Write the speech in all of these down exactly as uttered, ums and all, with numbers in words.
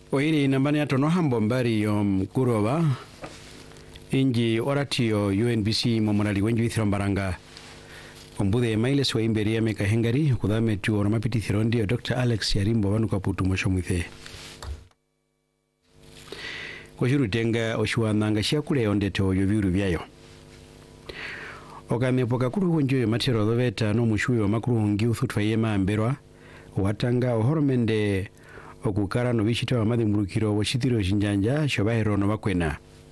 Oiri nambani atono hambo mbari yom kurova inji oratio U N B C momonali wenji withiro mbaranga ombude mailes wa imberi ya meka hengari kudame tu onomapiti thirondi Doctor Alex Yarimbo wanu kaputu mosho mwithe kwa tenga oshuananga shiakule ondete oyo viru vyayo okamepoka kuru hunjo matero doveta no mushuyo wa makuru hungi uthutwa yema amberwa watanga ohoromende okukara no bishita wa madhi murukiro washitiro shinjanja shobahero no bakwena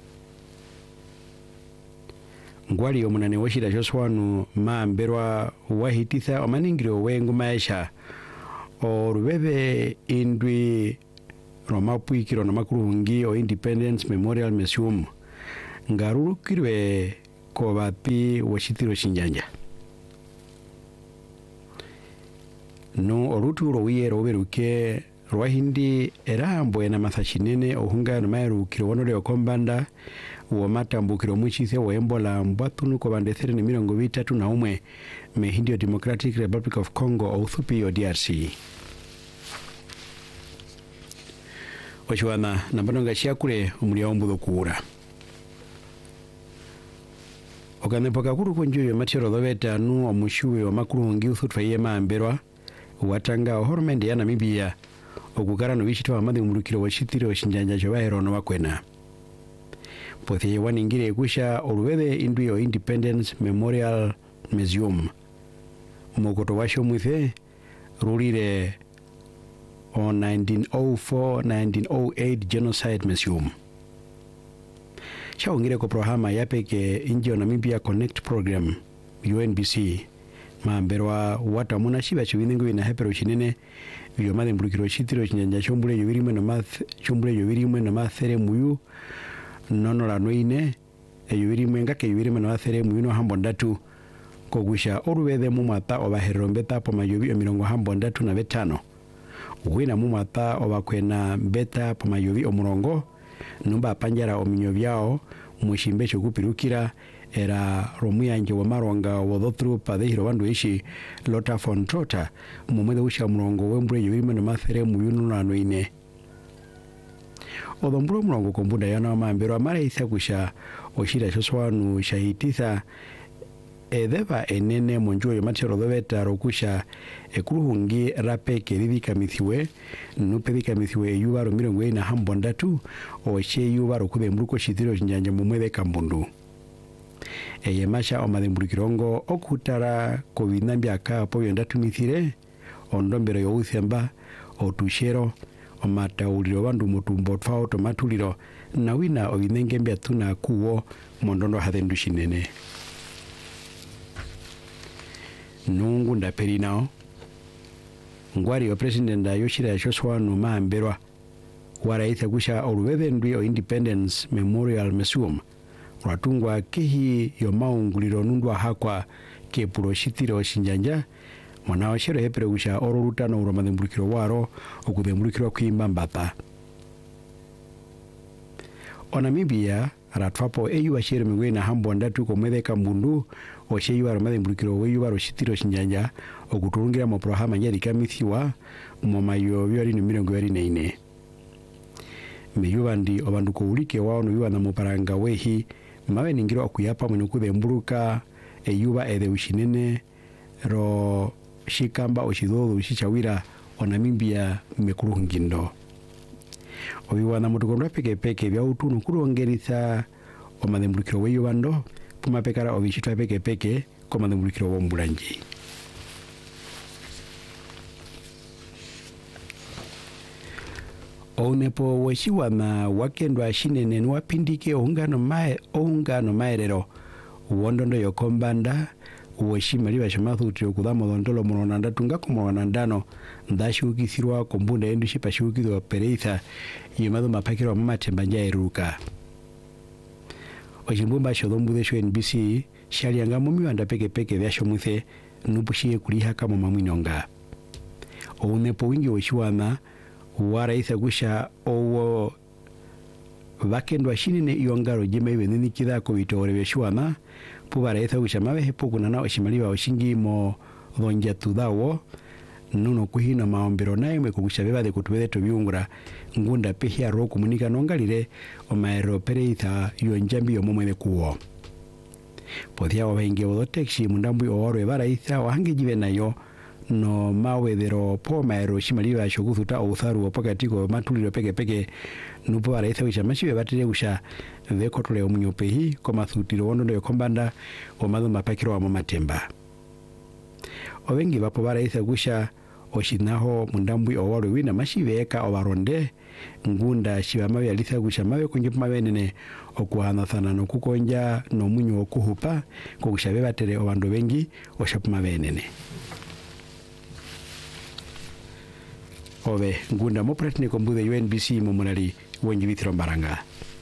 ngwali omunane washira joswanu maamberwa wahititha omaningiro wengu maisha orubebe indwi romapuikiro no makurungi o Independence Memorial Museum ngarurukirwe ko bapi washitiro shinjanja no oruturo wiyero beruke rwahindi erambo ena mathashinene ohunga no mairukiro wonore okombanda uo matambukiro mwichise wa embola mbwatunu kwa bandethere ni mirongo vitatu na umwe mehindio Democratic Republic of Congo o uthupi o D R C. Washuana nambanonga shiakule umulia ombudo kuura. Okanepoka kuru kunjuyo matiro doveta nu omushuwe wa makuru hungi uthutwa yema amberwa watanga ohoromende ya Namibia okukara no bishita wa madhi umurukiro wa shitiro shinjanja shobahero no bakwena. Pothi waningire kusha orubebe indwi o Independence Memorial Museum mokoto washo mwithe rulire o nineteen oh four nineteen oh eight Genocide Museum shaungire ko programa yapeke injio Namibia Connect Program U N B C maamberwa watamuna shiba chibinengo bina hepero chinene byo madhe mburukiro shitiro chinyanja chombule yobirimwe no math chombule yobirimwe no mathere muyu nono la noine eyubiri mwenga ke yubiri meno athere muino hambo ndatu kogusha orubede mu mata obaherero mbeta po mayobi emirongo hambo ndatu na betano wina mu mata obakwena beta po mayobi omurongo numba panjara ominyo byao mushimbe cyo gupirukira era romuyanje wa maronga wodotru padehiro bandu ishi lota fontrota mumede usha murongo wembure yubiri meno mathere muyuno na noine odomburo murongo kombunda yana maambero amara isa kusha oshira shoswanu shahititha edeba enene monjuo yomatero doveta rokusha ekuruhungi rape keridi mithiwe nupe kamithiwe yubaro mirongo ina hambo ndatu oshe yubaro kube mruko shitiro njanja mumwede kambundu eye masha omademburukirongo okutara kovinambia ka po yondatu mithire ondombero yo uthemba otushero omatauliro bandu mutumbo tfao tomatuliro na wina ovinenge mbia tuna kuwo mondondo hathendu shinene nungu ndaperi nao ngwari o president Yoshira Joshwanu maamberwa waraitha kusha orubebe ndwi o Independence Memorial Museum ratungwa kihi yo maunguliro nundwa hakwa ke puroshitiro shinjanja mwana oshero hepere kusha oruruta no uromademburukiro waro okudemburukiro kwimba mbapa Onamibia ratwapo eyu ashere mingwena hambo ndatu komwede kambundu oshe yu aromademburukiro weyu waro shitiro shinjanja okuturungira mo programa nyari kamithiwa mo mayo byari ni mirongo yari neine meyubandi obanduko ulike wao no yuwa na moparanga wehi mawe ningiro okuyapa mwenye kudemburuka eyuba ede ushinene ro shikamba oshidodo shichawira Onamibia mekuruhungindo obiwana mutukondo peke peke bya utuno kurongeritha omademburukiro weyo bando puma pekara obishitwa peke peke komademburukiro bombulanji onepo weshiwana wakendwa shinene nwapindike ongano mae ongano maerero wondondo yokombanda uweshima liba shamathuti okudamo dondolo mononanda tunga komonandano ndashukithirwa kombunda endu shipa shukithwa pereitha yemado mapakiro mamatemba njairuka ojimbumba shodombude sho N B C shalianga mumiwanda peke peke byasho muthe nupushie kuliha kama mamwinonga ounepo wingi weshiwana waraitha kusha owo vakendwa shinene iyongaro jema iwenini kidako bitore beshiwana pubara etha kusha mabehe pokunana oshimaliba oshingi mo donja tudawo nuno kuhina maombero naye mekugusha beba de kutubede tobiungura ngunda pehia ro komunika nongalire o maero pereitha yo njambi yo momwe kuo podia wahinge odo taxi mundambu oro ebaraitha wahange jibe nayo no mawedero po maero shimaliwa shoguthuta utharu opakatiko matuliro peke peke nupo baraitha wisha mashibe batire usha vekotole omunyopehi komathutiro ondo yo kombanda o madu mapakiro wa matemba obengi bapo baraitha gusha oshinaho mundambwi owaro wina mashiveka obaronde ngunda shibamawe alitha gusha mawe kunjipa mawenene okuhanathana nokukonja nomunyo okuhupa kugushabe batere obando bengi oshapu mawenene obe ngunda mo pretne kombude U N B C momulali wengi bithiro mbaranga.